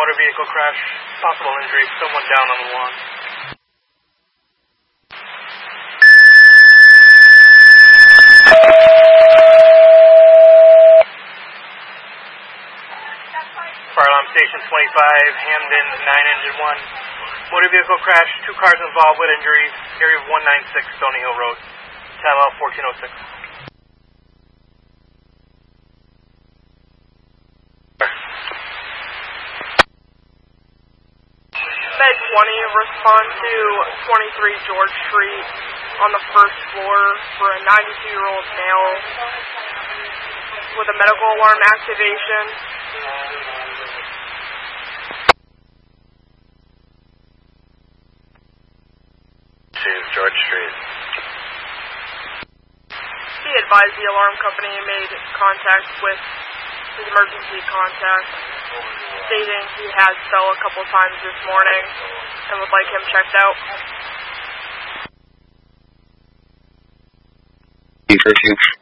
motor vehicle crash, possible injury, someone down on the lawn. Fire alarm station 25, Hamden, 9 engine 1. Motor vehicle crash, 2 cars involved with injuries, area of 196 Stony Hill Road. Time out 1406. Med 20, respond to 23 George Street on the first floor for a 92-year-old male with a medical alarm activation. To George Street. Be advised the alarm company made contact with his emergency contact, stating he has fell a couple times this morning and would like him checked out. Thank you.